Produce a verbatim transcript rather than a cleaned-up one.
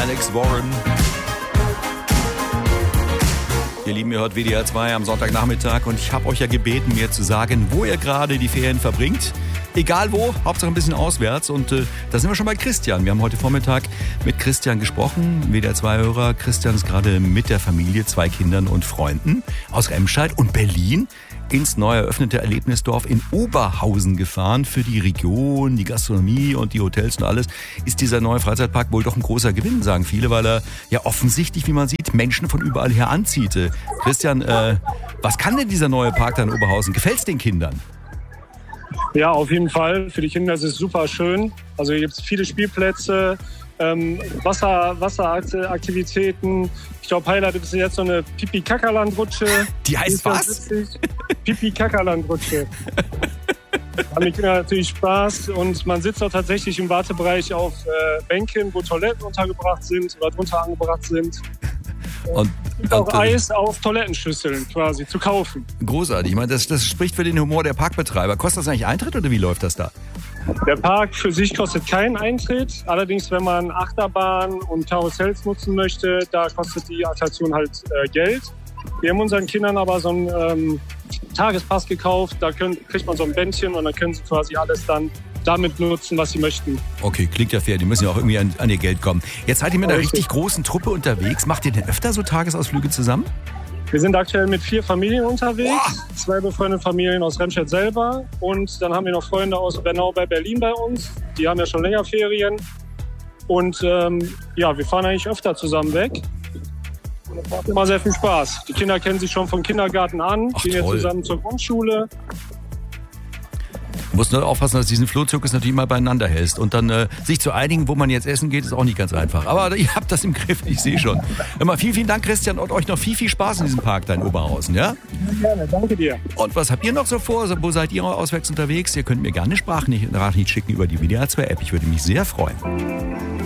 Alex Warren. Ihr Lieben, ihr hört W D R zwei am Sonntagnachmittag und ich habe euch ja gebeten, mir zu sagen, wo ihr gerade die Ferien verbringt. Egal wo, Hauptsache ein bisschen auswärts. Und äh, da sind wir schon bei Christian. Wir haben heute Vormittag mit Christian gesprochen, W D R zwei-Hörer. Christian ist gerade mit der Familie, zwei Kindern und Freunden aus Remscheid und Berlin ins neu eröffnete Erlebnisdorf in Oberhausen gefahren. Für die Region, die Gastronomie und die Hotels und alles ist dieser neue Freizeitpark wohl doch ein großer Gewinn, sagen viele, weil er ja offensichtlich, wie man sieht, Menschen von überall her anzieht. Äh, Christian, äh, was kann denn dieser neue Park da in Oberhausen? Gefällt's den Kindern? Ja, auf jeden Fall. Für die Kinder ist es super schön. Also hier gibt es viele Spielplätze, ähm, Wasser, Wasseraktivitäten. Ich glaube, Highlight ist jetzt so eine Pipi-Kakaland-Rutsche. Die heißt was? Pipi-Kakaland-Rutsche. Haben die Kinder natürlich Spaß und man sitzt auch tatsächlich im Wartebereich auf äh, Bänken, wo Toiletten untergebracht sind oder drunter angebracht sind. Und, und auch und, Eis auf Toilettenschüsseln quasi zu kaufen. Großartig. Ich meine, das, das spricht für den Humor der Parkbetreiber. Kostet das eigentlich Eintritt oder wie läuft das da? Der Park für sich kostet keinen Eintritt. Allerdings, wenn man Achterbahn und Karussells nutzen möchte, da kostet die Attraktion halt äh, Geld. Wir haben unseren Kindern aber so einen ähm, Tagespass gekauft. Da können, kriegt man so ein Bändchen und dann können sie quasi alles dann damit nutzen, was sie möchten. Okay, klingt ja fair. Die müssen ja auch irgendwie an, an ihr Geld kommen. Jetzt seid ihr mit einer richtig. richtig großen Truppe unterwegs. Macht ihr denn öfter so Tagesausflüge zusammen? Wir sind aktuell mit vier Familien unterwegs. Boah. Zwei befreundete Familien aus Remscheid selber. Und dann haben wir noch Freunde aus Bernau bei Berlin bei uns. Die haben ja schon länger Ferien. Und ähm, ja, wir fahren eigentlich öfter zusammen weg. Und das macht immer sehr viel Spaß. Die Kinder kennen sich schon vom Kindergarten an. Ach, gehen jetzt toll. zusammen zur Grundschule. Du musst nur aufpassen, dass du diesen Flohzirkus natürlich mal beieinander hältst. Und dann äh, sich zu einigen, wo man jetzt essen geht, ist auch nicht ganz einfach. Aber ihr habt das im Griff, ich sehe schon. Immer vielen, vielen Dank, Christian, und euch noch viel, viel Spaß in diesem Park da in Oberhausen, ja? Gerne, danke dir. Und was habt ihr noch so vor? Wo seid ihr auswärts unterwegs? Ihr könnt mir gerne eine Sprachnachricht schicken über die W D R zwei App. Ich würde mich sehr freuen.